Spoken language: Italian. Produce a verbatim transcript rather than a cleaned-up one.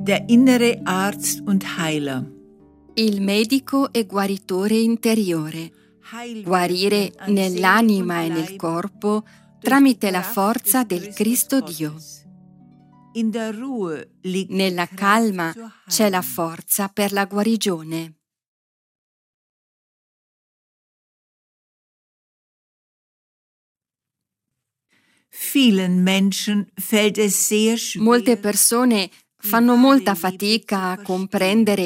Der innere Arzt und Heiler. Il medico e guaritore interiore. Guarire nell'anima e nel corpo tramite la forza del Cristo Dio. Nella calma c'è la forza per la guarigione. Molte persone fanno molta fatica a comprendere